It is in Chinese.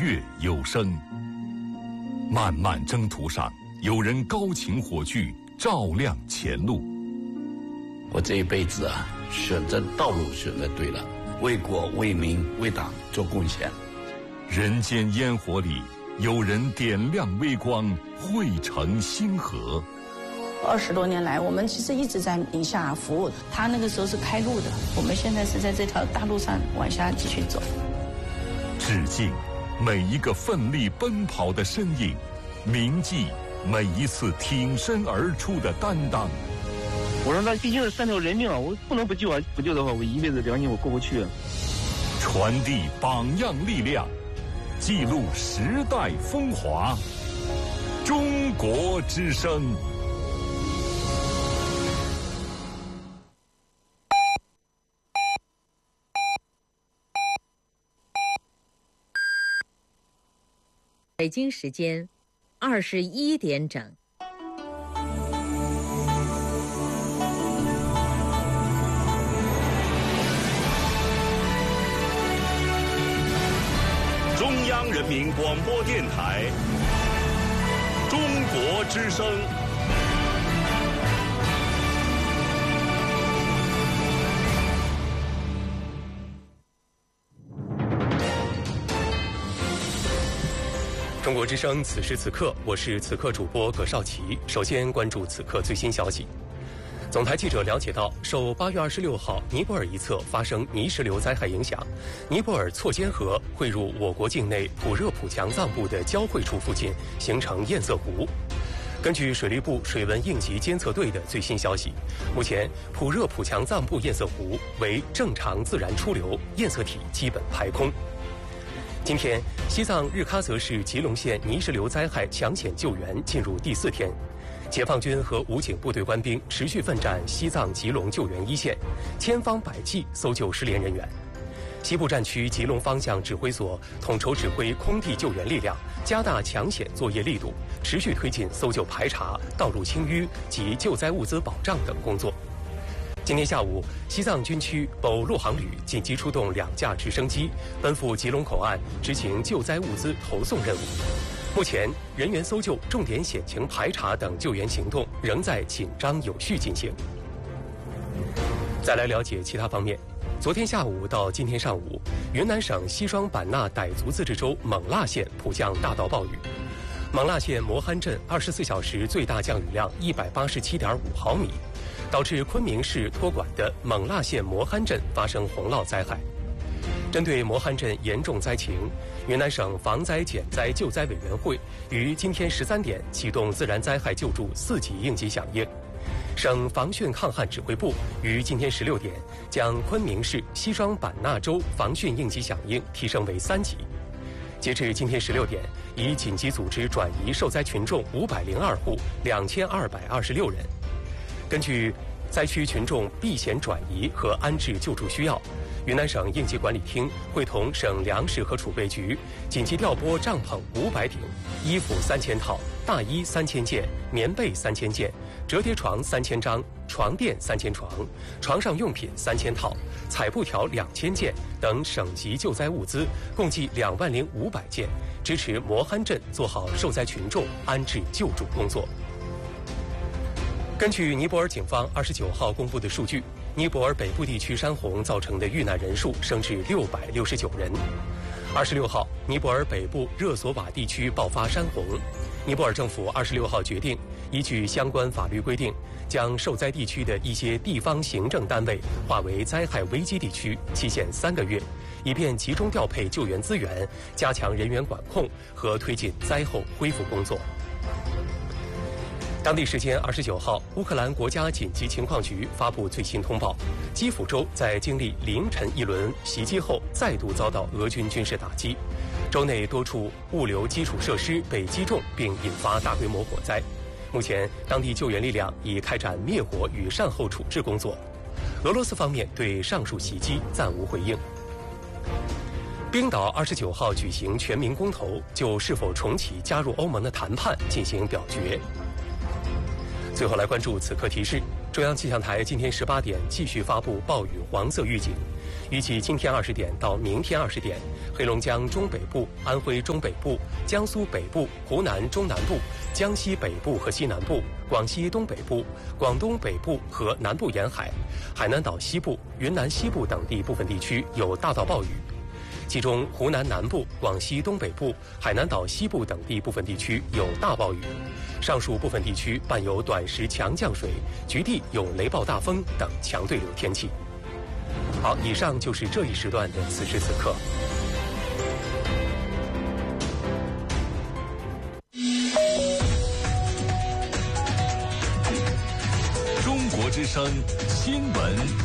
乐有声。漫漫征途上，有人高擎火炬，照亮前路。 我这一辈子啊，选择道路选择对了，为国为民为党做贡献。 人间烟火里，有人点亮微光，汇成星河。 20多年来，我们其实一直在宁夏服务。他那个时候是开路的，我们现在是在这条大路上往下继续走。 致敬每一个奋力奔跑的身影，铭记每一次挺身而出的担当。 我说那毕竟是3条人命啊，我不能不救啊！不救的话，我一辈子良心我过不去啊。 传递榜样力量，记录时代风华。中国之声。 北京时间21点整。 中央人民广播电台中国之声。 中国之声，此时此刻，我是此刻主播葛少奇。首先关注此刻最新消息。总台记者了解到，受8月26号尼泊尔一侧发生泥石流灾害影响，尼泊尔错尖河汇入我国境内普热普强藏部的交汇处附近，形成堰塞湖。根据水利部水文应急监测队的最新消息，目前普热普强藏部堰塞湖为正常自然出流，堰塞体基本排空。今天，西藏日喀则市吉隆县泥石流灾害抢险救援进入第4天，解放军和武警部队官兵持续奋战西藏吉隆救援一线，千方百计搜救失联人员。西部战区吉隆方向指挥所统筹指挥空地救援力量，加大抢险作业力度，持续推进搜救排查、道路清淤及救灾物资保障等工作。今天下午，西藏军区某陆航旅紧急出动2架直升机，奔赴吉隆口岸执行救灾物资投送任务。目前，人员搜救、重点险情排查等救援行动仍在紧张有序进行。再来了解其他方面。昨天下午到今天上午，云南省西双版纳傣族自治州勐腊县普降大到暴雨。勐腊县摩憨镇24小时最大降雨量187.5毫米，导致昆明市托管的勐腊县摩憨镇发生洪涝灾害。针对摩憨镇严重灾情，云南省防灾减灾救灾委员会于今天13点启动自然灾害救助4级应急响应。省防汛抗旱指挥部于今天16点将昆明市西双版纳州防汛应急响应提升为3级。截至今天16点，已紧急组织转移受灾群众502户，2226人。根据灾区群众避险转移和安置救助需要，云南省应急管理厅会同省粮食和储备局紧急调拨帐篷500顶、衣服3000套、大衣3000件、棉被3000件、折叠床3000张、床垫3000床、床上用品3000套、彩布条2000件等省级救灾物资，共计20500件，支持摩憨镇做好受灾群众安置救助工作。根据尼泊尔警方29号公布的数据，尼泊尔北部地区山洪造成的遇难人数升至669人。26号，尼泊尔北部热索瓦地区爆发山洪，尼泊尔政府26号决定，依据相关法律规定，将受灾地区的一些地方行政单位划为灾害危机地区，期限3个月，以便集中调配救援资源，加强人员管控和推进灾后恢复工作。当地时间29号，乌克兰国家紧急情况局发布最新通报，基辅州在经历凌晨一轮袭击后，再度遭到俄军军事打击，州内多处物流基础设施被击中，并引发大规模火灾。目前，当地救援力量已开展灭火与善后处置工作。俄罗斯方面对上述袭击暂无回应。冰岛29号举行全民公投，就是否重启加入欧盟的谈判进行表决。最后来关注此刻提示： 中央气象台今天18点继续发布暴雨黄色预警，预计今天20点到明天20点，黑龙江中北部、安徽中北部、江苏北部、湖南中南部、江西北部和西南部、广西东北部、广东北部和南部沿海、海南岛西部、云南西部等地部分地区有大到暴雨。其中，湖南南部、广西东北部、海南岛西部等地部分地区有大暴雨，上述部分地区伴有短时强降水，局地有雷暴大风等强对流天气。好，以上就是这一时段的此时此刻。 中国之声新闻